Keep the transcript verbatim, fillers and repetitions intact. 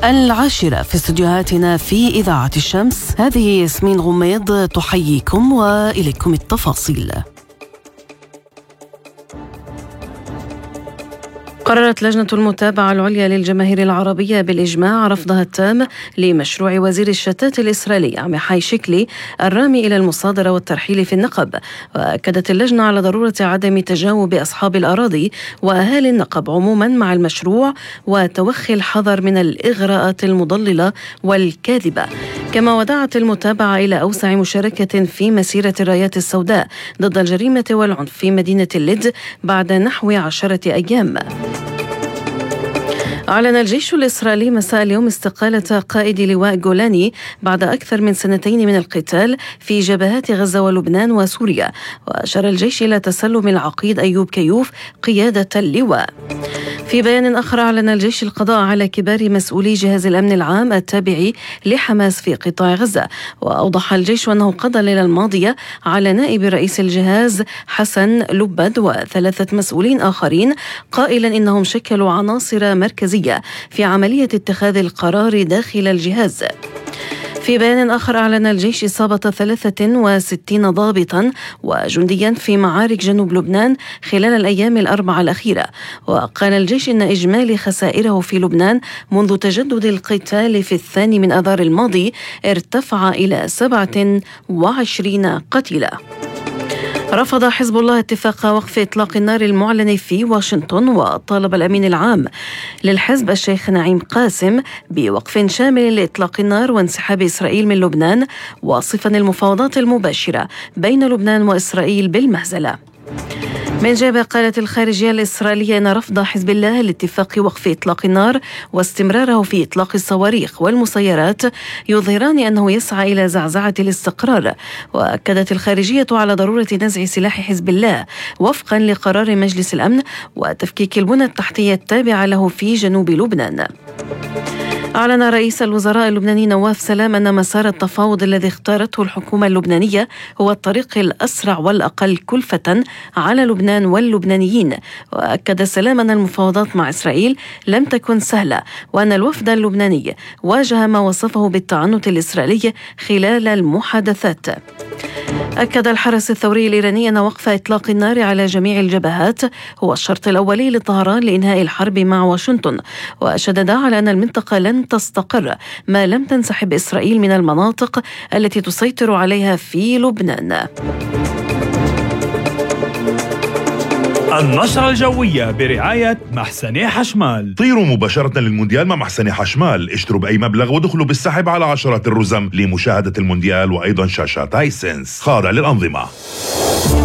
العاشرة في استديوهاتنا في إذاعة الشمس. هذه ياسمين غميض تحييكم وإليكم التفاصيل. قررت لجنة المتابعة العليا للجماهير العربية بالإجماع رفضها التام لمشروع وزير الشتات الإسرائيلي عميحاي شكلي الرامي إلى المصادرة والترحيل في النقب. وأكدت اللجنة على ضرورة عدم تجاوب أصحاب الأراضي وأهالي النقب عموما مع المشروع وتوخي الحذر من الإغراءات المضللة والكاذبة. كما ودعت المتابعة إلى أوسع مشاركة في مسيرة الرايات السوداء ضد الجريمة والعنف في مدينة اللد بعد نحو عشرة أيام. أعلن الجيش الإسرائيلي مساء اليوم استقالة قائد لواء جولاني بعد أكثر من سنتين من القتال في جبهات غزة ولبنان وسوريا. وأشار الجيش إلى تسلم العقيد أيوب كيوف قيادة اللواء. في بيان آخر أعلن الجيش القضاء على كبار مسؤولي جهاز الأمن العام التابع لحماس في قطاع غزة. وأوضح الجيش أنه قضى الليلة الماضية على نائب رئيس الجهاز حسن لبد وثلاثة مسؤولين آخرين قائلا إنهم شكلوا عناصر مركزية في عملية اتخاذ القرار داخل الجهاز. في بيان آخر أعلن الجيش إصابة ثلاثة وستين ضابطا وجنديا في معارك جنوب لبنان خلال الأيام الأربعة الأخيرة. وقال الجيش إن إجمالي خسائره في لبنان منذ تجدد القتال في الثاني من آذار الماضي ارتفع إلى سبعة وعشرين قتيلا. رفض حزب الله اتفاق وقف إطلاق النار المعلن في واشنطن. وطالب الأمين العام للحزب الشيخ نعيم قاسم بوقف شامل لإطلاق النار وانسحاب إسرائيل من لبنان، واصفا المفاوضات المباشرة بين لبنان وإسرائيل بالمهزلة. من جهة قالت الخارجية الإسرائيلية أن رفض حزب الله لاتفاق وقف إطلاق النار واستمراره في إطلاق الصواريخ والمسيرات يظهران أنه يسعى إلى زعزعة الاستقرار. وأكدت الخارجية على ضرورة نزع سلاح حزب الله وفقا لقرار مجلس الأمن وتفكيك البنى التحتية التابعة له في جنوب لبنان. أعلن رئيس الوزراء اللبناني نواف سلام أن مسار التفاوض الذي اختارته الحكومة اللبنانية هو الطريق الأسرع والأقل كلفة على لبنان واللبنانيين. وأكد سلام أن المفاوضات مع إسرائيل لم تكن سهلة وأن الوفد اللبناني واجه ما وصفه بالتعنت الإسرائيلي خلال المحادثات. أكد الحرس الثوري الإيراني أن وقف إطلاق النار على جميع الجبهات هو الشرط الأولي لطهران لإنهاء الحرب مع واشنطن. وشدد على أن المنطقة لن تستقر ما لم تنسحب إسرائيل من المناطق التي تسيطر عليها في لبنان. النشرة الجوية برعاية محسني حشمال. طيروا مباشرة للمونديال مع محسني حشمال، اشتروا بأي مبلغ ودخلوا بالسحب على عشرات الرزم لمشاهدة المونديال وأيضا شاشات هايسنس خاضع للأنظمة.